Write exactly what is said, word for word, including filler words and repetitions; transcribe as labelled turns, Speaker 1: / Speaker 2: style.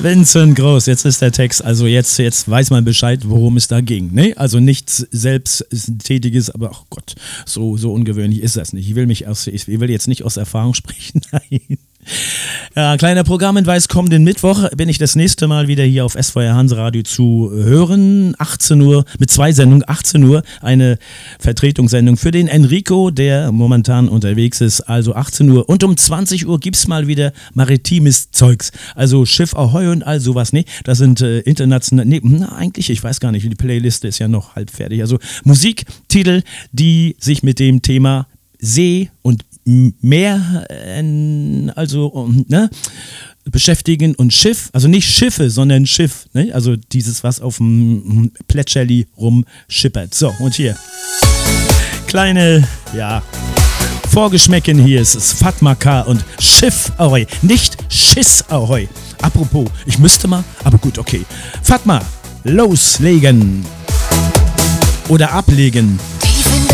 Speaker 1: Vincent Groß, jetzt ist der Text, also jetzt, jetzt weiß man Bescheid, worum es da ging. Ne? Also nichts Selbsttätiges, aber ach Gott, so, so ungewöhnlich ist das nicht. Ich will mich aus, ich will jetzt nicht aus Erfahrung sprechen, nein. Ja, kleiner Programmhinweis, kommenden Mittwoch bin ich das nächste Mal wieder hier auf S V R Hanseradio zu hören, achtzehn Uhr, mit zwei Sendungen, achtzehn Uhr, eine Vertretungssendung für den Enrico, der momentan unterwegs ist, also achtzehn Uhr, und um zwanzig Uhr gibt's mal wieder maritimes Zeugs, also Schiff Ahoi und all sowas, ne, das sind äh, international, ne, na, eigentlich, ich weiß gar nicht, die Playliste ist ja noch halb fertig, also Musiktitel, die sich mit dem Thema See und Meer, äh, also, ne, beschäftigen und Schiff, also nicht Schiffe, sondern Schiff, ne, also dieses, was auf dem Plätscherli rumschippert. So, und hier, kleine, ja, Vorgeschmäcken, hier ist es Fatma K. und Schiff Ahoi, nicht Schiss Ahoi. Apropos, ich müsste mal, aber gut, okay. Fatma, loslegen oder ablegen.